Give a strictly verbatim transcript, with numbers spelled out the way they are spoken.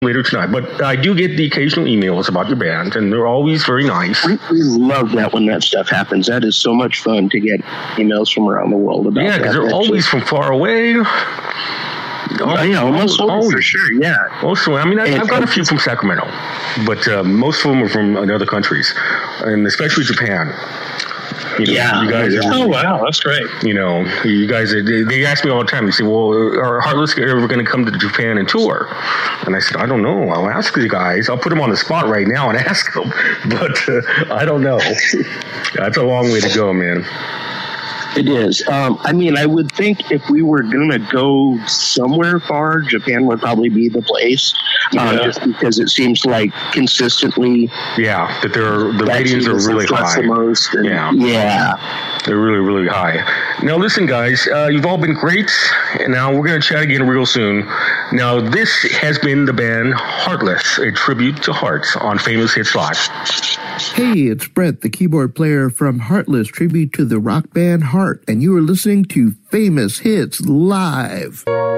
later tonight. But I do get the occasional emails about your band, and they're always very nice. We, we love that when that stuff happens. That is so much fun to get emails from around the world about yeah, that. because they're That's always just, from far away. Oh, yeah, almost always, for sure, yeah. Most of them, I mean, I, And- I've got a few from Sacramento, but uh, most of them are from other countries, and especially Japan. You know, Yeah, you guys yeah. are, Oh, wow, that's great. you know, you guys, are, they, they ask me all the time. They say, well, are Heartless ever going to come to Japan and tour? And I said, I don't know. I'll ask the guys. I'll put them on the spot right now and ask them. But uh, I don't know. That's a long way to go, man. It is. Um, I mean, I would think if we were going to go somewhere far, Japan would probably be the place. Um, Yeah. just because it seems like consistently Yeah, that they're, the that ratings are team really gets high. the most. And, Yeah. yeah. They're really, really high. Now, listen, guys, uh, you've all been great. And now we're going to chat again real soon. Now, this has been the band Heartless, a tribute to Hearts on Famous Hits Live. Hey, it's Brett, the keyboard player from Heartless, tribute to the rock band Heart, and you are listening to Famous Hits Live.